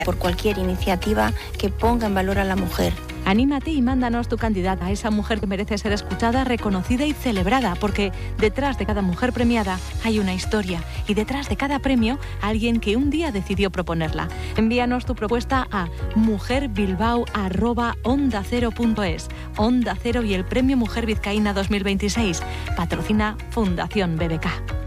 por cualquier iniciativa que ponga en valor a la mujer. Anímate y mándanos tu candidata, a esa mujer que merece ser escuchada, reconocida y celebrada, porque detrás de cada mujer premiada hay una historia y detrás de cada premio alguien que un día decidió proponerla. Envíanos tu propuesta a mujerbilbao@ondacero.es. Onda Cero y el Premio Mujer Vizcaína 2026. Patrocina Fundación BBK.